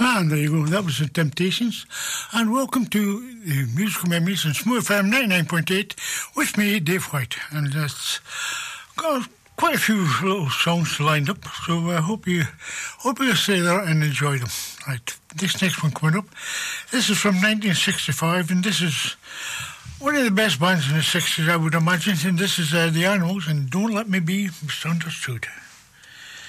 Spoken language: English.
And there you go, that was The Temptations. And welcome to the Musical Memories on Smooth FM 99.8 with me, Dave White. And it's got quite a few little songs lined up, so I hope you stay there and enjoy them. Right, this next one coming up, this is from 1965, and this is one of the best bands in the 60s, I would imagine, and this is The Animals, and Don't Let Me Be Misunderstood.